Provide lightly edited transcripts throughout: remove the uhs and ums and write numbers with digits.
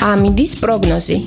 ამინდის პროგნოზი.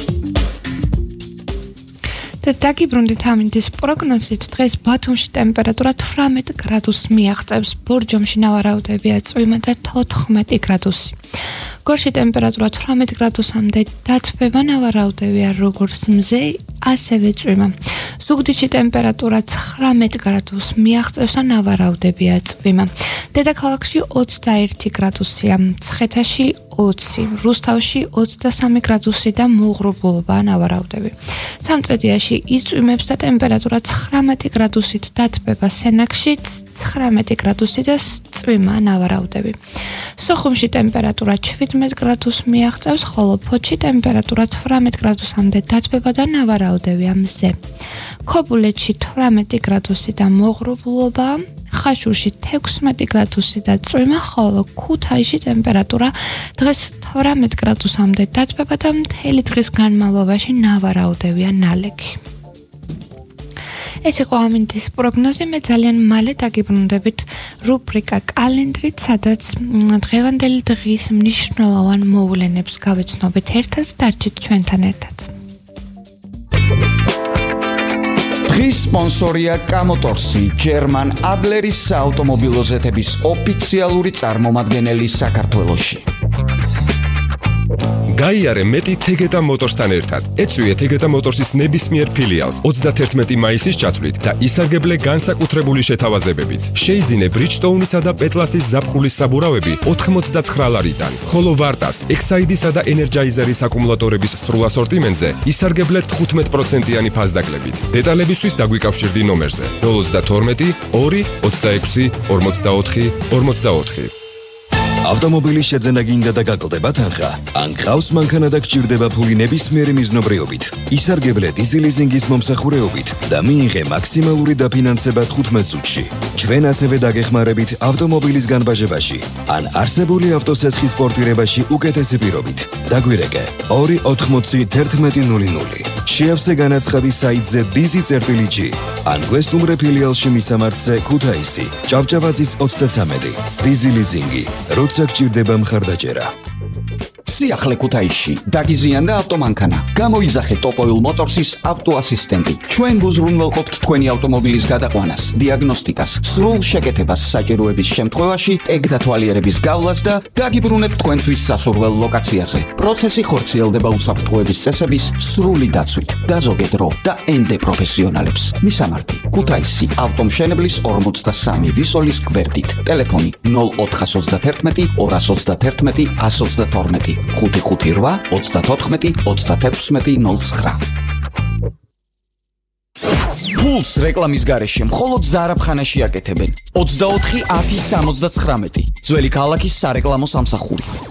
და დაგიბრუნდით ამინდის პროგნოზით, დღეს ბათუმში ტემპერატურა 18 გრადუსს მიაღწევს, ბორჯომში ნავარაუდებია წვიმა და 14 გრადუსი. გორში ტემპერატურა 18 გრადუსამდე დათბება, ნავარაუდებია როგორც მზე, ასევე წვიმა. ზუგდიდში ტემპერატურა 19 გრადუსს მიაღწევს და ნავარაუდებია წვიმა. დედაქალაქში 21 გრადუსია, მცხეთაში 20, რუსთავში 23 გრადუსი და მოღრუბლობაა ნავარაუდები. სამტრედიაში იწვიმებს და ტემპერატურა 19 გრადუსით დათბება, სენაკში 19 გრადუსი და წვიმა ნავარაუდები. სოხუმში ტემპერატურა 17 გრადუსს მიაღწევს, ხოლო ფოთში ტემპერატურა 18 გრადუსამდე დათბება და ნავარაუდებია მზე. ქობულეთში 18 გრადუსი და მოღრუბლობა, ხაშურში 16 გრადუსი და წვიმა, ხოლო ქუთაისში ტემპერატურა დღეს 18 გრადუსამდე დათბება და მთელი დღის განმავლობაში ნავარაუდებია ნალექი. ეს იყო ამინდის პროგნოზი, მე ძალიან მალე დაგიბრუნდებით რუბრიკა კალენდრით, სადაც დღევანდელი დღის მნიშვნელოვან მოვლენებს გავეცნობით ერთად, დარჩით ჩვენთან ერთად. დღის სპონსორია კამოტორსი, ჯერმან ადლერის საავტომობილო ზეთების ოფიციალური წარმომადგენელი საქართველოში. გაიარე მეტი თეგეტა მოტორსთან ერთად. ეწვიე თეგეტა მოტორსის ნებისმიერ ფილიალს 31 მაისის ჩათვლით და ისარგებლე განსაკუთრებული შეთავაზებებით. შეიძინე ბრიჯტოუნისა და პეტლასის ზაფხულის საბურავები 89 ლარიდან, ხოლო ვარტას, ექსაიდისა და ენერჯაიზერის აკუმულატორების სრულ ასორტიმენტზე ისარგებლე 15%-იანი ფასდაკლებით. დეტალებისთვის დაგვიკავშირდი ნომერზე 022 2 26 44 44. ავტომობილის შეძენა გინდა და გაკლდება თანხა? ან გყავს მანქანა და გჭირდება ფული ნებისმიერი მიზნობრიობით? ისარგებლე დიზელიზინგის მომსახურეობით და მიიღე მაქსიმალური დაფინანსება 15 წუთში. ჩვენ ასევე დაგეხმარებით ავტომობილის განბაჟებაში ან არსებული ავტოსესხის პორტირებაში უკეთესი პირობით. დაგვირეკე 280 შეავსე განაცხადი საიტზე dizi.g ან გვესტუმრე ფილიალში მისამართზე ქუთაისი, ჭავჭავაძის 33. დიზელიზინგი, როცა გჭირდება მხარდაჭერა. სიახლე ქუთაისში დაგიზიანდა ავტომანქანა. გამოიძახე ტოპოილ მოტორსის ავტოასისტენტი. ჩვენ გუზრუნველყოფთ თქვენი ავტომობილის გადაყვანას, დიაგნოსტიკას, სრულ შეკეთებას საჭიროების შემთხვევაში, ტეგ-დათვალიერების გავლას და დაგიბრუნებთ თქვენთვის სასურველ ლოკაციაზე. პროცესი ხორციელდება უსაფრთხოების წესების სრული დაცვით. დაზოგე დრო და ენდე პროფესიონალებს. მისამართი: ქუთაისი, ავტომშენებლის 43 ვისოლის გვერდით. ტელეფონი 0431 231 122. 558 34 36 09. ფულს რეკლამის გარეშე მხოლოდ ზარაფხანაში აკეთებენ. 24 10 79. ძველი ქალაქის სარეკლამო სამსახური.